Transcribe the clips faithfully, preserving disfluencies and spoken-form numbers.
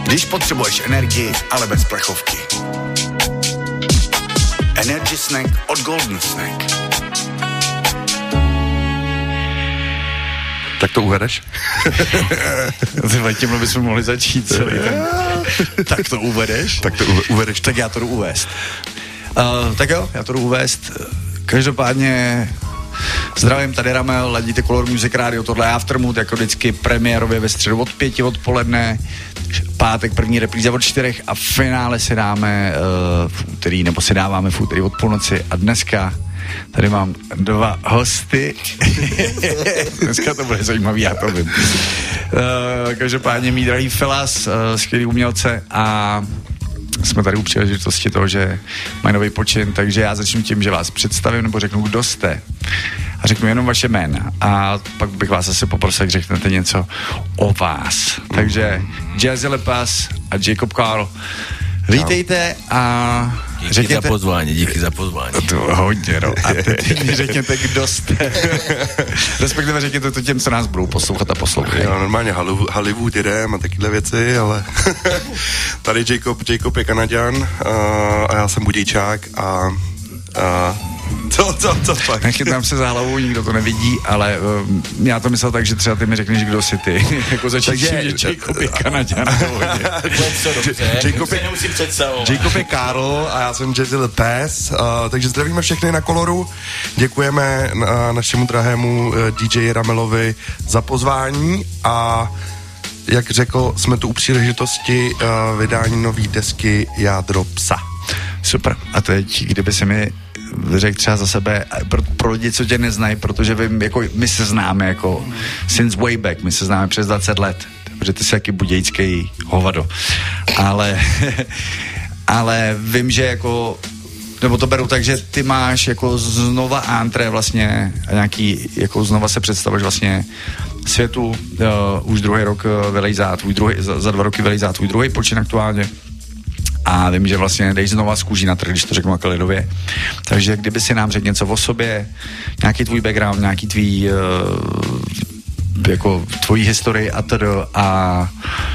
Když potřebuješ energii, ale bez plechovky. Energy Snack od Golden Snack. Tak to uvedeš? Tímhle bychom mohli začít celý ten... Tak to uvedeš? Tak to uvedeš. Tak já to jdu uvést. Uh, tak jo, já to jdu uvést. Každopádně zdravím, tady Ramel, ladíte Color Music Radio, tohle je Aftermood, jako vždycky premiérově ve středu od pěti odpoledne, pátek první repríza od čtyřech a finále si dáme uh, v úterý, nebo si dáváme v úterý od půlnoci a dneska tady mám dva hosty. Dneska to bude zajímavý, já to vím. Uh, každopádně mý drahý Felas, uh, skvělý umělce a jsme tady u příležitosti toho, že mají nový počin, takže já začnu tím, že vás představím nebo řeknu, kdo jste. A řeknu jenom vaše jména. A pak bych vás asi poprosil, jak řeknete něco o vás. Takže Jazzy Lepas a Jacob Karl. Vítejte a díky řekněte... za pozvání, díky za pozvání. To hodně, no. A teď mi řekněte, kdo jste. Respektive řekněte to těm, co nás budou poslouchat a poslouchají. Jo, normálně Hollywood jedem a takyhle věci, ale tady Jacob, Jacob je Kanaďan a, a já jsem Budějčák a, a co, co, co pak? Nechytám se za hlavou, nikdo to nevidí, ale um, já to myslel tak, že třeba ty mi řekneš, kdo jsi ty. Jako začít tím, že Jacob je Kanaďan. Jacob je, nemusím představovat. Jacob je Karl a já jsem Jazzy Lepas, uh, takže zdravíme všechny na Coloru. Děkujeme na, našemu drahému uh, D J Ramelovi za pozvání a jak řekl, jsme tu u příležitosti uh, vydání nový desky Jádro psa. Super. A teď, kdyby se mi řekl třeba za sebe, pro, pro lidi, co tě neznají, protože vím, jako my se známe jako since way back, my se známe přes dvacet let, protože ty jsi jaký budějský hovado. Ale, ale vím, že jako, nebo to beru tak, že ty máš jako znova antré vlastně, nějaký, jako znova se představuješ vlastně světu, uh, už druhý rok vylejzá tvůj druhý, za, za dva roky vylejzá tvůj druhý počin aktuálně. A vím, že vlastně jdeš znova z kůží na trh, když to řeknu jako lidově. Takže kdyby si nám řekl něco o sobě, nějaký tvůj background, nějaký tvý uh, jako tvojí historii a tedy a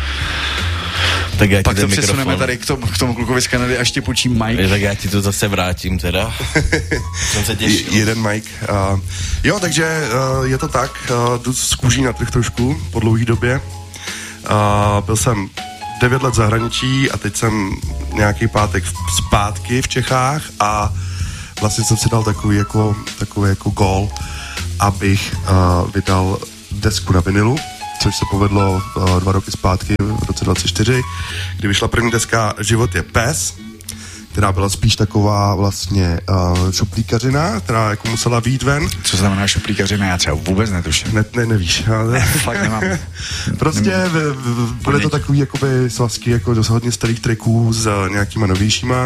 tak já pak to přesuneme tady k tomu, k tomu klukovi z Kanady, až ti půjčí Mike. Tak já ti to zase vrátím teda. Jsem se těšil. Jeden Mike. Uh, jo, takže uh, je to tak, uh, jdu z kůží na trh trošku po dlouhé době. Uh, byl jsem devět let v zahraničí a teď jsem nějaký pátek zpátky v Čechách a vlastně jsem si dal takový jako, takový jako gól, abych uh, vydal desku na vinilu, což se povedlo uh, dva roky zpátky v roce dvacet čtyři, kdy vyšla první deska Život je pes, která byla spíš taková vlastně uh, šuplíkařina, která jako musela vyjít ven. Co znamená šuplíkařina? Já třeba vůbec netuším. Ne, ne, nevíš. Ale... Fakt nemám. Prostě v, v, bude to takový jakoby svazky jako dost hodně starých tracků s uh, nějakýma novějšíma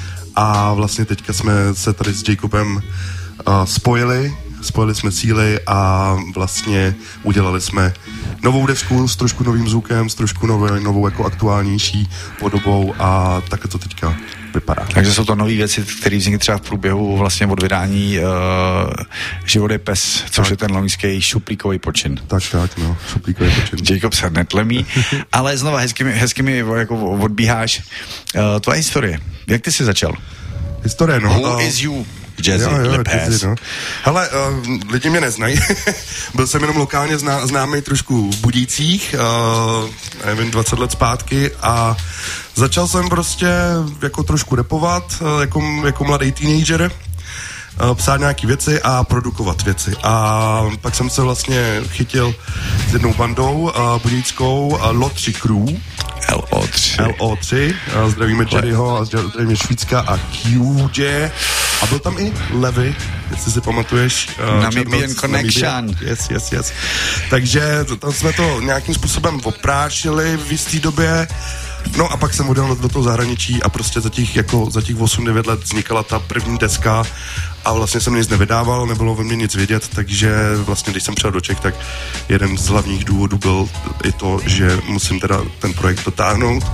a vlastně teďka jsme se tady s Jacobem uh, spojili, spojili jsme síly a vlastně udělali jsme novou desku s trošku novým zvukem, s trošku novou, novou jako aktuálnější podobou a tak to teďka vypadá. Takže jsou to nové věci, které vznikly třeba v průběhu vlastně od vydání uh, Život je pes, což tak je ten loňský šuplíkový počin. Tak, tak, no, šuplíkový počin. Jacob se netlemí, ale znova hezky mi, hezky mi jako odbíháš. Uh, tvoje historie, jak ty jsi začal? Historie, no. Who uh, is you? Jazzy Lepas. No. Hele, uh, lidi mě neznají. Byl jsem jenom lokálně zná, známý trošku v Budících, uh, nevím, dvacet let zpátky a začal jsem prostě jako trošku rapovat, uh, jako, jako mladý teenager, uh, psát nějaký věci a produkovat věci. A pak jsem se vlastně chytil s jednou bandou uh, budějskou, uh, Lotři Crew. L O tři. L O tři. A zdravíme Jerryho a zdravíme Švýcka a Q J. A byl tam i Levy, jestli si pamatuješ. Uh, Namibian Connection. Yes, yes, yes. Takže tam jsme to nějakým způsobem oprášili v jistý době. No a pak jsem odjel do toho zahraničí a prostě za těch, jako, za těch osm devět let vznikala ta první deska a vlastně jsem nic nevydával, nebylo ve mně nic vědět, takže vlastně když jsem přijel do Čech, tak jeden z hlavních důvodů byl i to, že musím teda ten projekt dotáhnout.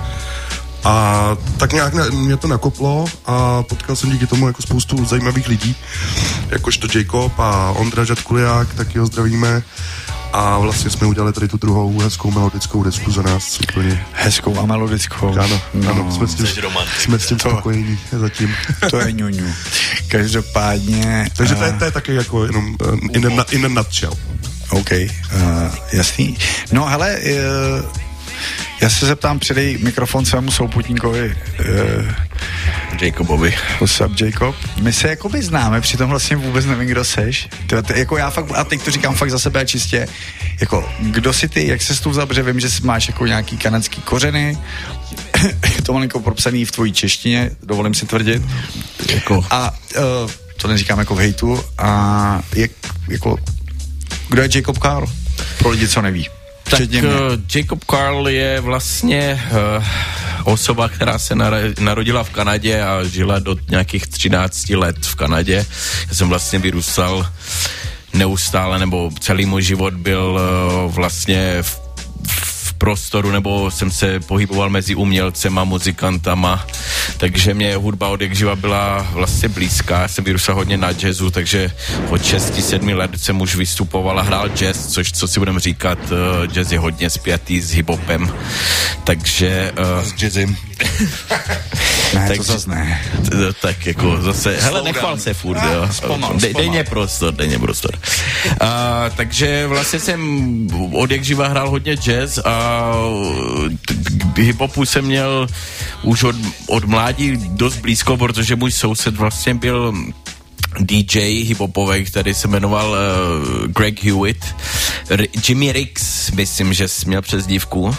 A tak nějak mě to nakoplo a potkal jsem díky tomu jako spoustu zajímavých lidí, jakožto Jacob a Ondra Žadkuliák, taky ho zdravíme. a vlastně jsme udělali tady tu druhou hezkou melodickou desku za nás úplně. Hezkou a melodickou. Ano, no. ano, jsme s tím, jsme s tím spokojení zatím. To je ňuňu. Každopádně... Takže to je, to je taky jako jenom uh, in, a, in a nutshell. OK, uh, jasný. No hele, uh, já se zeptám, předej mikrofon svému souputníkovi. Uh, Jacobovi. What's up, Jacob? My se jakoby známe, přitom vlastně vůbec nevím, kdo seš. Ty, ty, jako já fakt, a teď to říkám fakt za sebe čistě, jako, kdo jsi ty, jak se tu vzal, protože vím, že máš jako nějaký kanadský kořeny, je to malinko propsaný v tvojí češtině, dovolím si tvrdit. Jako. A uh, to neříkám jako v hejtu, a jak, jako, kdo je Jacob Carl? Pro lidi, co neví. Tak uh, Jacob Carl je vlastně uh, osoba, která se nar- narodila v Kanadě a žila do nějakých třinácti let v Kanadě. Já jsem vlastně vyrůstal neustále, nebo celý můj život byl uh, vlastně v, v prostoru, nebo jsem se pohyboval mezi umělcema, muzikantama, takže mě hudba od jak živa byla vlastně blízká. Já jsem vyrůstal hodně na jazzu, takže od šesti sedmi let jsem už vystupoval a hrál jazz, což, co si budem říkat, uh, jazz je hodně spjatý s hiphopem, takže... Uh, s jazzem. Ne, tak, to zase ne. T- tak jako zase, hele, nechval se furt, jo. Dej, dej mě prostor, dej mě prostor. Uh, takže vlastně jsem od jak živa hrál hodně jazz a hiphopu jsem měl už od, od mládí dost blízko, protože můj soused vlastně byl D J hiphopovej, který se jmenoval uh, Greg Hewitt. R- Jimmy Ricks, myslím, že jsi měl přezdívku,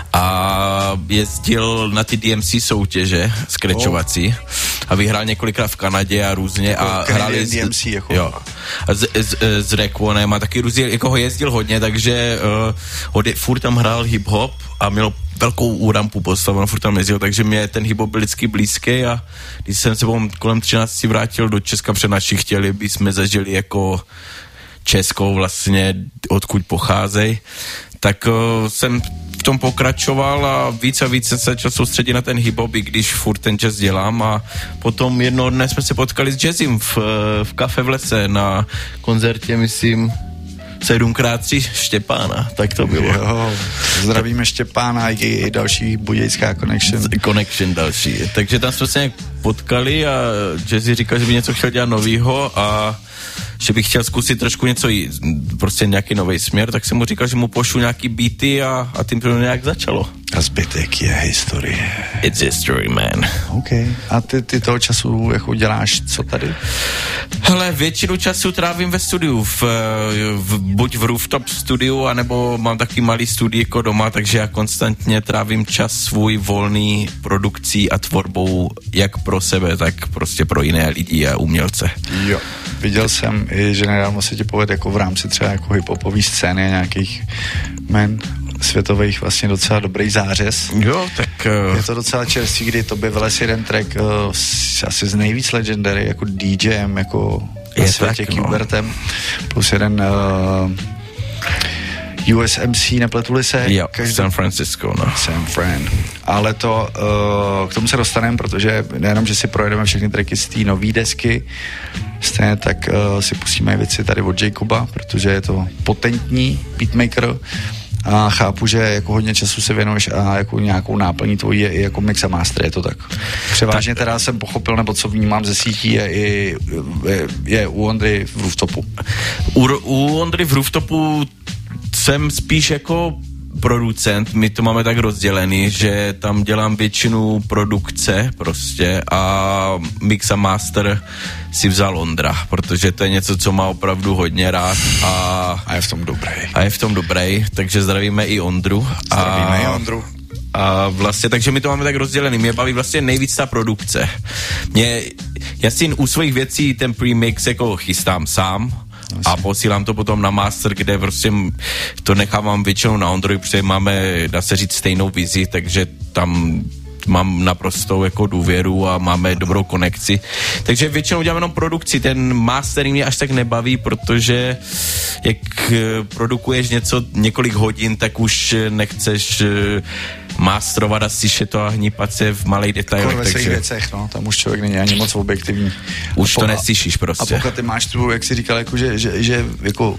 a jezdil na ty D M C soutěže skrečovací oh. a vyhrál několikrát v Kanadě a různě jako a hráli D M C, jako. Jo, a s, s, s Raekonem a taky různě, jako ho jezdil hodně, takže uh, ode, furt tam hrál hip-hop a měl velkou úrampu postavenou, furt tam jezdil, takže mě ten hip-hop byl vždycky blízký, a když jsem se kolem třinácti vrátil do Česka, před naši chtěli, by jsme zažili jako Českou vlastně, odkud pocházejí, tak uh, jsem v tom pokračoval a víc a víc se začal soustředit na ten hip-hop, i když furt ten jazz dělám, a potom jednoho dne jsme se potkali s jazzem v, v kafe v lese na koncertě, myslím, sedmkrát tři Štěpána, tak to bylo. Jo, zdravíme Štěpána i další Budějská Connection. Connection další. Takže tam jsme se nějak potkali a Jazzy říkal, že by něco chtěl dělat novýho a že bych chtěl zkusit trošku něco, prostě nějaký nový směr, tak jsem mu říkal, že mu pošlu nějaký beaty a, a tím to nějak začalo. A zbytek je historie. It's history, man. OK. A ty, ty toho času jako děláš co tady? Hele, většinu času trávím ve studiu, v, v, buď v rooftop studiu, anebo mám taky malý studíko doma, takže já konstantně trávím čas svůj volný produkcí a tvorbou jak pro sebe, tak prostě pro jiné lidi a umělce. Jo. Viděl jsem i, že nedávno se ti povede jako v rámci třeba jako hiphopový scény nějakých men světových vlastně docela dobrý zářez. Jo, tak... Uh... Je to docela čerstvý, kdy to by vylez jeden track uh, s, asi z nejvíc legendary, jako DJem, jako na je světě tak, no. Kubertem, plus jeden uh, U S M C, nepletuli se? Jo, každý... San Francisco, no. San Fran. Ale to, uh, k tomu se dostaneme, protože nejenom, že si projedeme všechny tracky z té nový desky, stejně tak uh, si pustíme věci tady od Jacoba, protože je to potentní beatmaker a chápu, že jako hodně času se věnuješ a jako nějakou náplní tvojí je i jako mix a master, je to tak? Převážně tak, teda jsem pochopil, nebo co vnímám ze sítí, je i je, je u Ondry v Rooftopu. U, u Ondry v Rooftopu jsem spíš jako producent, my to máme tak rozdělený, že tam dělám většinu produkce prostě a mix a master si vzal Ondra, protože to je něco, co má opravdu hodně rád a, a je v tom dobrý. A je v tom dobrý, takže zdravíme i Ondru. Zdravíme a, i Ondru. A vlastně, takže my to máme tak rozdělený. Mě baví vlastně nejvíc ta produkce. Mě, já si u svých věcí ten premix jako chystám sám, a posílám to potom na master, kde prostě to nechávám většinou na Ondroid, protože máme, dá se říct, stejnou vizi, takže tam mám naprostou jako důvěru a máme dobrou konekci. Takže většinou dělám jenom produkci. Ten mastering mě až tak nebaví, protože jak produkuješ něco několik hodin, tak už nechceš masterovat a sišet to a hnípat se v malých detailech. Ve svých věcech, no, tam už člověk není ani moc objektivní. Už po, to nesišíš prostě. A pokud ty máš tu, jak jsi říkal, jako, že, že, že jako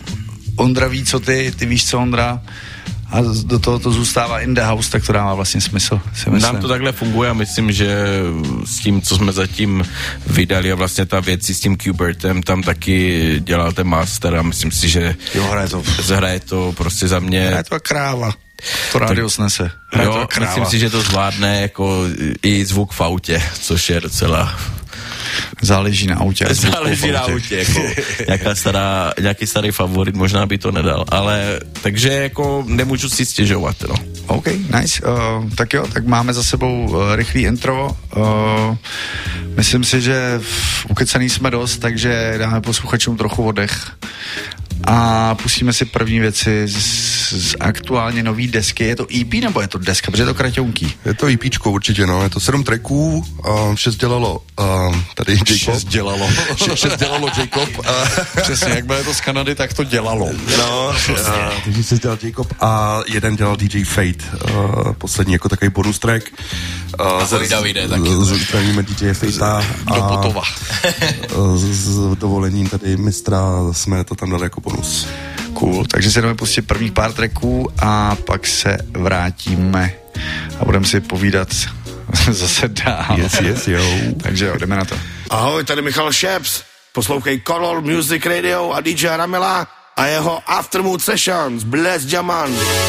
Ondra ví, co ty, ty víš, co Ondra, a do toho to zůstává in the house, tak to dává vlastně smysl. Nám to takhle funguje a myslím, že s tím, co jsme zatím vydali a vlastně ta věc s tím Q-Bertem, tam taky dělal ten master a myslím si, že jo, hraje to. Zahraje to prostě za mě. Hraje to kráva. To rádio tak, snese. Hraje jo, to myslím si, že to zvládne jako i zvuk v autě, což je docela... Záleží na autě. Záleží na autě, jako nějaká stará, nějaký starý favorit, možná by to nedal, ale takže jako nemůžu si stěžovat, no. OK, nice. Uh, tak jo, tak máme za sebou uh, rychlý intro. Uh, myslím si, že ukecený jsme dost, takže dáme posluchačům trochu oddech. A pustíme si první věci z, z aktuálně nový desky. Je to E P nebo je to deska? Protože je to kraťounký. Je to EPčko určitě, no. Je to sedm tracků, uh, šest dělalo uh, tady Jacob. Šest dělalo. šest dělalo Jacob. Uh, Přesně, jak bylo to z Kanady, tak to dělalo. No, uh, takže šest dělal Jacob a jeden dělal D J Fate. Uh, poslední jako takový bonus track. Uh, Ahoj Davide, taky. Zdravíme D J Fatea. Do Potova. S, s dovolením tady mistra jsme to tam dali jako bonus. Cool, takže se jdeme pustit prvních pár tracků a pak se vrátíme a budeme si povídat zase dál. Yes, yes, jo. Takže jo, jdeme na to. Ahoj, tady Michal Šeps. Poslouchej Color Music Radio a D J Ramela a jeho Aftermood Sessions. Bless Jaman.